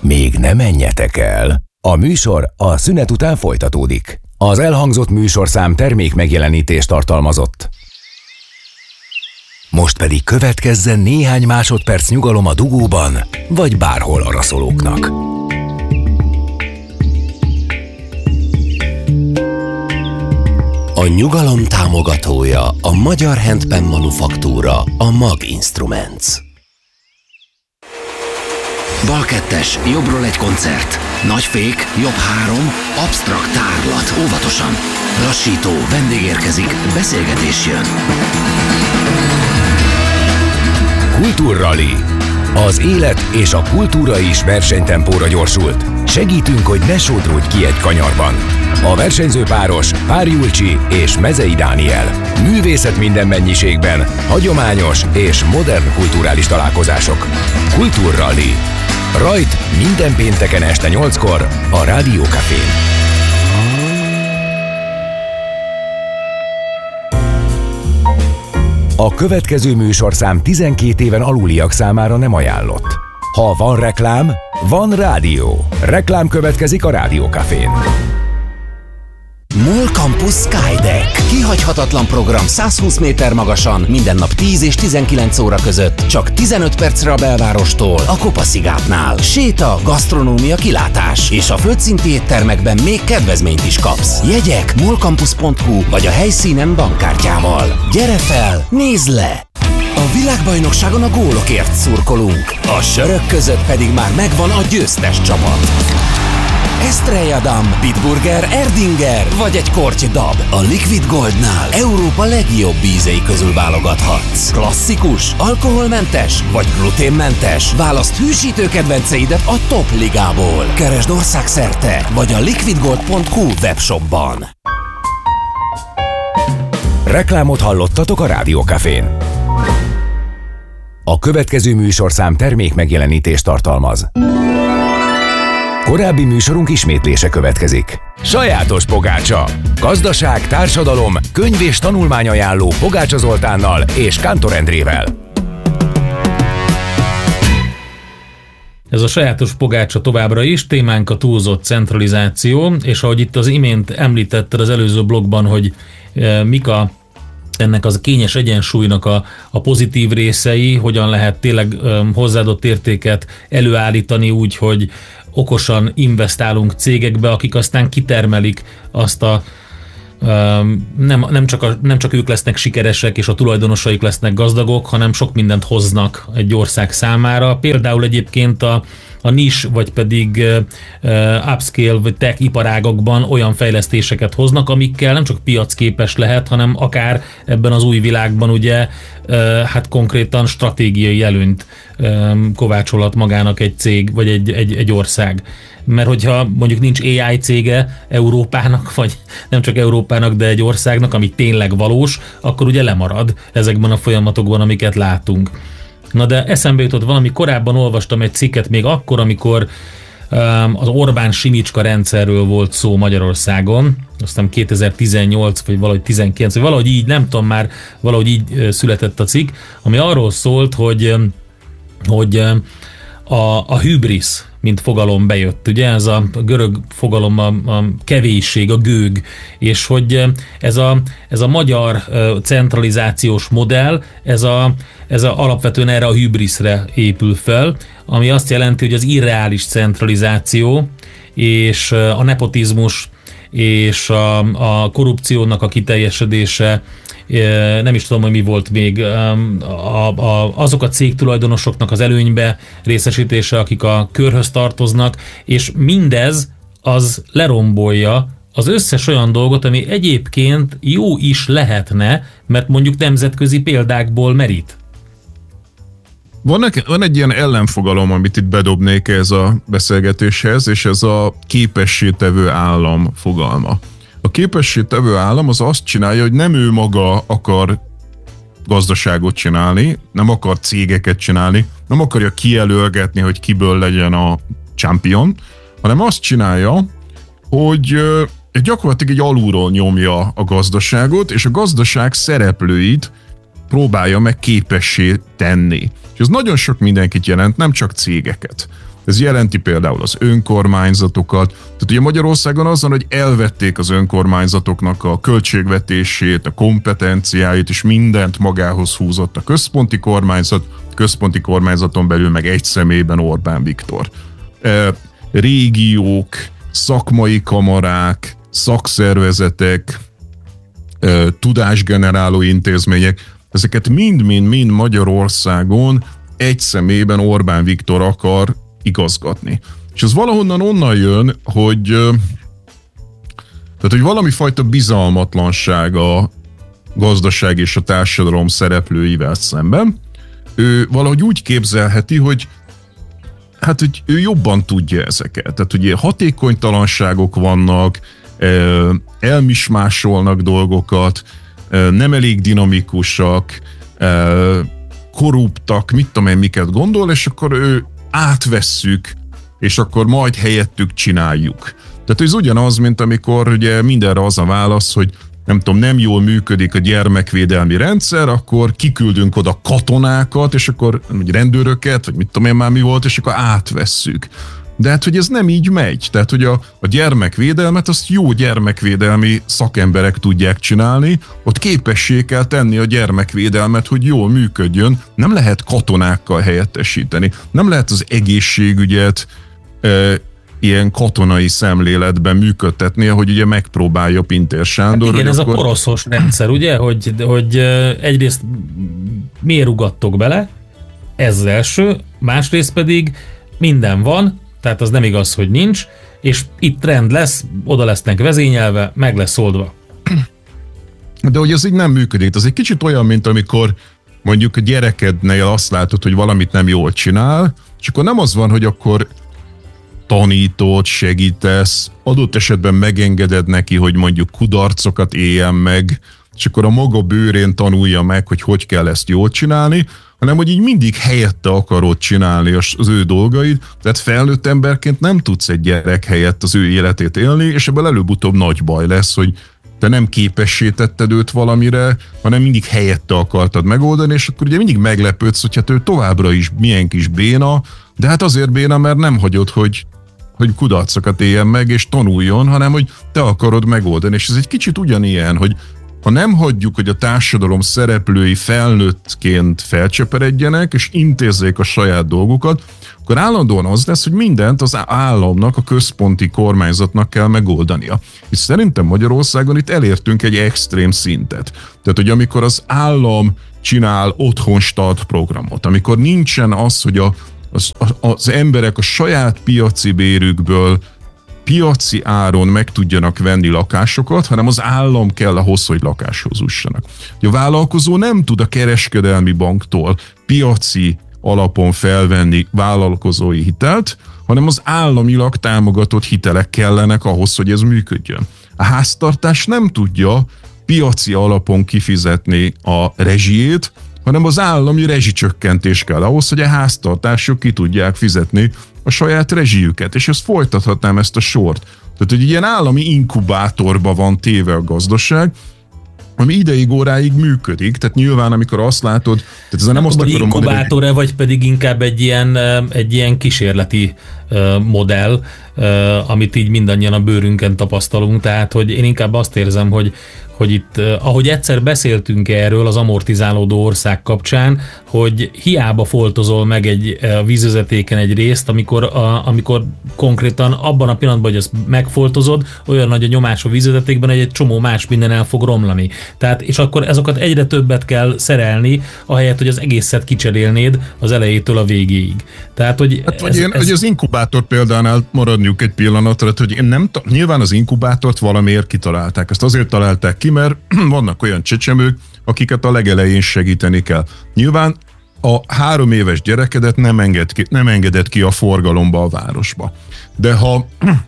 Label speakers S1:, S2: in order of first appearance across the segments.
S1: Még ne menjetek el! A műsor a szünet után folytatódik. Az elhangzott műsorszám termék megjelenítést tartalmazott. Most pedig következzen néhány másodperc nyugalom a dugóban, vagy bárhol araszolóknak. A nyugalom támogatója a Magyar Handpan Manufaktúra, a MAG Instruments.
S2: Bal 2-es, jobbról egy koncert. Nagy fék, jobb 3, absztrakt tárlat, óvatosan. Lassító, vendég érkezik, beszélgetés jön.
S1: Kultúrrali. Az élet és a kultúra is versenytempóra gyorsult. Segítünk, hogy ne sodródj ki egy kanyarban. A versenyző páros Pár Julcsi és Mezei Dániel. Művészet minden mennyiségben, hagyományos és modern kulturális találkozások. Kultúrrali. Rajt minden pénteken este 8-kor a Rádió Cafén. A következő műsorszám 12 éven aluliak számára nem ajánlott. Ha van reklám, van rádió. Reklám következik a Rádió Cafén.
S2: MOL Campus Skydeck. Kihagyhatatlan program 120 méter magasan, minden nap 10 és 19 óra között. Csak 15 percre a belvárostól, a Kopaszigátnál. Séta, gasztronómia, kilátás. És a földszinti éttermekben még kedvezményt is kapsz. Jegyek molcampus.hu vagy a helyszínen bankkártyával. Gyere fel, nézd le! A világbajnokságon a gólokért szurkolunk. A sörök között pedig már megvan a győztes csapat. Estrella Damm, Bitburger, Erdinger vagy egy korty dab. A Liquid Goldnál Európa legjobb ízei közül válogathatsz. Klasszikus, alkoholmentes vagy gluténmentes. Válaszd hűsítő kedvenceidet a top ligából. Keresd országszerte vagy a liquidgold.hu webshopban.
S1: Reklámot hallottatok a Rádió Cafén. A következő műsorszám termék megjelenítést tartalmaz. Korábbi műsorunk ismétlése következik. Sajátos pogácsa. Gazdaság, társadalom, könyv és tanulmányajánló Pogácsa Zoltánnal és Kántor Endrével.
S3: Ez a sajátos pogácsa továbbra is, témánk a túlzott centralizáció, és ahogy itt az imént említetted az előző blogban, hogy mik ennek az kényes egyensúlynak a pozitív részei, hogyan lehet tényleg hozzáadott értéket előállítani úgy, hogy okosan investálunk cégekbe, akik aztán kitermelik azt a nem csak ők lesznek sikeresek, és a tulajdonosaik lesznek gazdagok, hanem sok mindent hoznak egy ország számára. Például egyébként a niche, vagy pedig upscale, vagy tech iparágakban olyan fejlesztéseket hoznak, amikkel nem csak piacképes lehet, hanem akár ebben az új világban ugye hát konkrétan stratégiai előnyt kovácsolhat magának egy cég, vagy egy ország. Mert hogyha mondjuk nincs AI cége Európának, vagy nem csak Európának, de egy országnak, ami tényleg valós, akkor ugye lemarad ezekben a folyamatokban, amiket látunk. Na de eszembe jutott valami, korábban olvastam egy cikket még akkor, amikor az Orbán-Simicska rendszerről volt szó Magyarországon, aztán 2018 vagy valahogy 19, vagy valahogy így, nem tudom már, valahogy így született a cikk, ami arról szólt, hogy a hübrisz, mint fogalom bejött, ugye, ez a görög fogalom a kevésség, a gőg, és hogy ez a magyar centralizációs modell, ez alapvetően erre a hübriszre épül fel, ami azt jelenti, hogy az irreális centralizáció és a nepotizmus és a korrupciónak a kiteljesedése, nem is tudom, hogy mi volt még, azok a cégtulajdonosoknak az előnybe részesítése, akik a körhöz tartoznak, és mindez az lerombolja az összes olyan dolgot, ami egyébként jó is lehetne, mert mondjuk nemzetközi példákból merít.
S4: Van egy ilyen ellenfogalom, amit itt bedobnék ez a beszélgetéshez, és ez a képességtevő állam fogalma. A képességtevő állam az azt csinálja, hogy nem ő maga akar gazdaságot csinálni, nem akar cégeket csinálni, nem akarja kijelölgetni, hogy kiből legyen a champion, hanem azt csinálja, hogy gyakorlatilag egy alulról nyomja a gazdaságot, és a gazdaság szereplőit próbálja meg képessé tenni. És ez nagyon sok mindenkit jelent, nem csak cégeket. Ez jelenti például az önkormányzatokat. Tehát ugye Magyarországon az van, hogy elvették az önkormányzatoknak a költségvetését, a kompetenciáit, és mindent magához húzott a központi kormányzaton belül meg egy személyben Orbán Viktor. Régiók, szakmai kamarák, szakszervezetek, tudásgeneráló intézmények, ezeket mind Magyarországon egy személyben Orbán Viktor akar igazgatni. És ez valahonnan onnan jön, hogy valami fajta bizalmatlanság a gazdaság és a társadalom szereplőivel szemben. Ő valahogy úgy képzelheti, hogy hogy ő jobban tudja ezeket. Tehát ugye hatékonytalanságok vannak, elmismásolnak dolgokat, nem elég dinamikusak, korruptak, mit tudom én, miket gondol, és akkor ő átvesszük, és akkor majd helyettük csináljuk. Tehát ez ugyanaz, mint amikor ugye mindenre az a válasz, hogy nem jól működik a gyermekvédelmi rendszer, akkor kiküldünk oda katonákat, és akkor rendőröket, vagy mit tudom én már mi volt, és akkor átvesszük. De hogy ez nem így megy. Tehát, hogy a gyermekvédelmet azt jó gyermekvédelmi szakemberek tudják csinálni, ott képessé kell tenni a gyermekvédelmet, hogy jól működjön. Nem lehet katonákkal helyettesíteni. Nem lehet az egészségügyet ilyen katonai szemléletben működtetni, ahogy ugye megpróbálja Pintér Sándor.
S3: Igen, ez akkor... a koroszos rendszer, ugye, hogy egyrészt miért ugattok bele, ez az első, másrészt pedig minden van, tehát az nem igaz, hogy nincs, és itt rend lesz, oda lesznek vezényelve, meg lesz oldva.
S4: De hogy ez így nem működik. Ez egy kicsit olyan, mint amikor mondjuk a gyerekednél azt látod, hogy valamit nem jól csinál, és akkor nem az van, hogy akkor tanítod, segítesz, adott esetben megengeded neki, hogy mondjuk kudarcokat éljen meg, és akkor a maga bőrén tanulja meg, hogy kell ezt jól csinálni, hanem hogy így mindig helyette akarod csinálni az ő dolgait, tehát felnőtt emberként nem tudsz egy gyerek helyett az ő életét élni, és ebből előbb-utóbb nagy baj lesz, hogy te nem képessé tetted őt valamire, hanem mindig helyette akartad megoldani, és akkor ugye mindig meglepődsz, hogy hát ő továbbra is milyen kis béna, de hát azért béna, mert nem hagyod, hogy kudarcokat éljen meg, és tanuljon, hanem hogy te akarod megoldani. És ez egy kicsit ugyanilyen, hogy ha nem hagyjuk, hogy a társadalom szereplői felnőttként felcseperedjenek, és intézzék a saját dolgukat, akkor állandóan az lesz, hogy mindent az államnak, a központi kormányzatnak kell megoldania. És szerintem Magyarországon itt elértünk egy extrém szintet. Tehát, hogy amikor az állam csinál otthon start programot, amikor nincsen az, hogy az emberek a saját piaci bérükből piaci áron meg tudjanak venni lakásokat, hanem az állam kell ahhoz, hogy lakáshoz jussanak. A vállalkozó nem tud a kereskedelmi banktól piaci alapon felvenni vállalkozói hitelt, hanem az államilag támogatott hitelek kellenek ahhoz, hogy ez működjön. A háztartás nem tudja piaci alapon kifizetni a rezsijét, hanem az állami rezsicsökkentés kell ahhoz, hogy a háztartások ki tudják fizetni a saját rezsijüket, és ezt folytathatnám ezt a sort. Tehát, hogy ilyen állami inkubátorba van téve a gazdaság, ami ideig óráig működik, tehát nyilván amikor azt látod, tehát ez nem azt akarom mondani,
S3: inkubátor-e, vagy pedig inkább egy ilyen kísérleti modell, amit így mindannyian a bőrünkön tapasztalunk, tehát hogy én inkább azt érzem, hogy itt, ahogy egyszer beszéltünk erről az amortizálódó ország kapcsán, hogy hiába foltozol meg egy vízvezetéken egy részt, amikor konkrétan abban a pillanatban, hogy ezt megfoltozod, olyan nagy a nyomás a vízvezetékben, hogy egy csomó más minden el fog romlani. Tehát, és akkor ezeket egyre többet kell szerelni, ahelyett, hogy az egészet kicserélnéd az elejétől a végéig. Tehát, hogy
S4: hogy az inkubátor példánál maradjunk egy pillanatra, hogy nyilván az inkubátort valamiért kitalálták. Ezt azért találták ki, mert vannak olyan csecsemők, akiket a legelején segíteni kell. Nyilván a 3 éves gyerekedet nem engedett ki a forgalomba a városba. De ha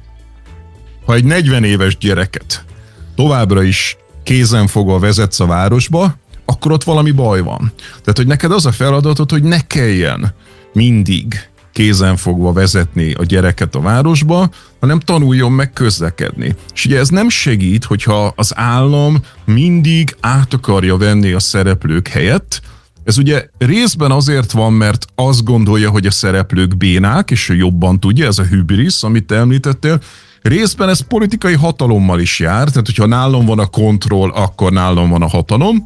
S4: egy 40 éves gyereket továbbra is kézenfogva vezetsz a városba, akkor ott valami baj van. Tehát, hogy neked az a feladatod, hogy ne kelljen mindig kézenfogva vezetni a gyereket a városba, hanem tanuljon meg közlekedni. És ugye ez nem segít, hogyha az állam mindig át akarja venni a szereplők helyett, Ez ugye részben azért van, mert azt gondolja, hogy a szereplők bénák, és ő jobban tudja, ez a hübrisz, amit te említettél. Részben ez politikai hatalommal is jár, tehát hogyha nálam van a kontroll, akkor nálam van a hatalom.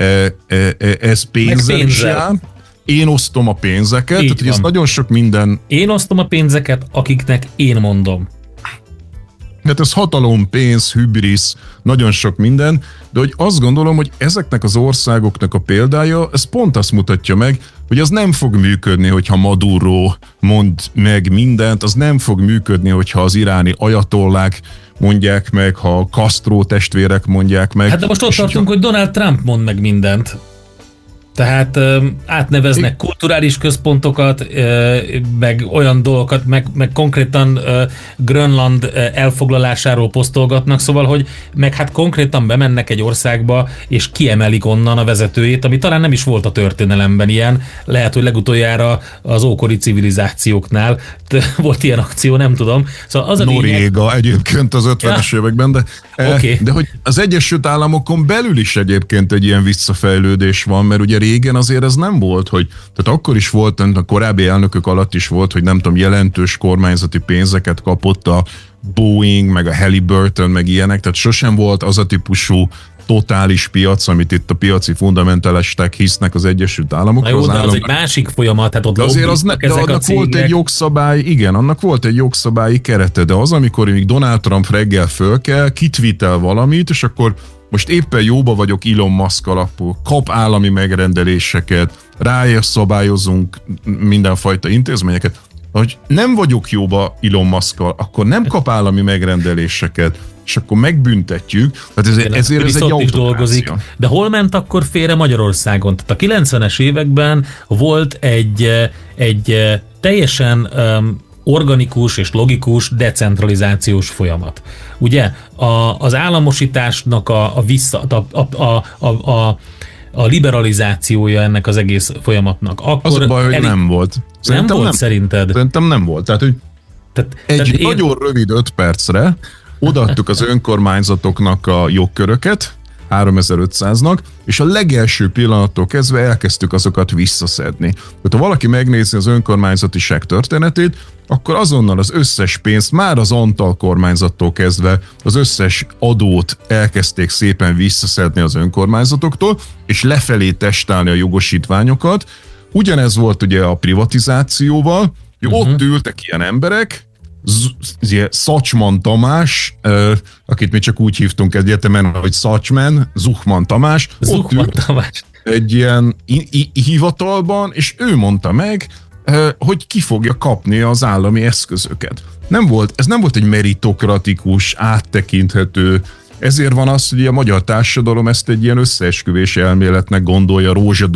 S4: Ez pénzzel is jár. Én osztom a pénzeket, tehát ez nagyon sok minden...
S3: Én osztom a pénzeket, akiknek én mondom.
S4: Hát ez hatalom, pénz, hübrisz, nagyon sok minden, de hogy azt gondolom, hogy ezeknek az országoknak a példája, ez pont azt mutatja meg, hogy az nem fog működni, hogyha Maduro mond meg mindent, az nem fog működni, hogyha az iráni ajatollák mondják meg, ha a Castro testvérek mondják meg.
S3: Hát de most ott tartunk, hogy Donald Trump mond meg mindent. Tehát átneveznek kulturális központokat, meg olyan dolgokat, meg konkrétan Grönland elfoglalásáról posztolgatnak, szóval, hogy meg hát konkrétan bemennek egy országba, és kiemelik onnan a vezetőjét, ami talán nem is volt a történelemben ilyen, lehet, hogy legutoljára az ókori civilizációknál volt ilyen akció, nem tudom. Szóval az a
S4: Noréga egyébként az 50-es években, de hogy az Egyesült Államokon belül is egyébként egy ilyen visszafejlődés van, mert ugye régen azért ez nem volt, hogy, tehát akkor is volt, a korábbi elnökök alatt is volt, hogy nem tudom, jelentős kormányzati pénzeket kapott a Boeing, meg a Halliburton, meg ilyenek, tehát sosem volt az a típusú totális piac, amit itt a piaci fundamentalisták hisznek az Egyesült Államokról.
S3: Na jó, de az egy másik folyamat, hát ott
S4: de azért annak volt egy jogszabály, igen, annak volt egy jogszabályi kerete, de az, amikor még Donald Trump reggel föl kell, kitvitel valamit, és akkor most éppen jóba vagyok Elon Musk-kal, akkor kap állami megrendeléseket, rájön szabályozunk mindenfajta intézményeket. Hogy nem vagyok jóba Elon Musk-kal, akkor nem kap állami megrendeléseket, és akkor megbüntetjük. Tehát ezért ez egy autokrácia.
S3: De hol ment akkor félre Magyarországon? Tehát a 90-es években volt egy teljesen organikus és logikus decentralizációs folyamat. Ugye az államosításnak a liberalizációja ennek az egész folyamatnak. Akkor
S4: az a baj, hogy nem volt.
S3: Szerintem nem volt szerinted?
S4: Szerintem nem volt. Tehát, hogy egy nagyon rövid 5 percre odaadtuk az önkormányzatoknak a jogköröket, 3500-nak, és a legelső pillanattól kezdve elkezdtük azokat visszaszedni. Tehát ha valaki megnézi az önkormányzatiság történetét, akkor azonnal az összes pénzt, már az Antal kormányzattól kezdve az összes adót elkezdték szépen visszaszedni az önkormányzatoktól, és lefelé testálni a jogosítványokat. Ugyanez volt ugye a privatizációval, ott ültek ilyen emberek, Szacsman Tamás, akit mi csak úgy hívtunk egyetemen, hogy Szacsman, Zuchman Tamás, ott ült egy ilyen hivatalban, és ő mondta meg, hogy ki fogja kapni az állami eszközöket. Ez nem volt egy meritokratikus, áttekinthető, ezért van az, hogy a magyar társadalom ezt egy ilyen összeesküvés elméletnek gondolja,